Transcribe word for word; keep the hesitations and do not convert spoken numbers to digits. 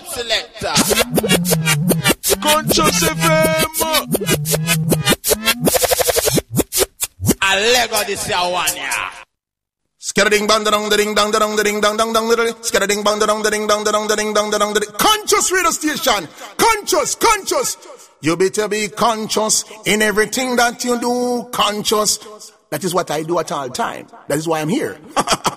selector. Conscious F M. A Lego this year one yeah. Scarading bang da dong da ding dong da dong da ding dong dong dong da ding. Scarading bang da dong da ding dong da dong da ding dong da dong da ding. Conscious radio station. Conscious, conscious. You better be conscious in everything that you do. Conscious. That is what I do at all time. That is why I'm here.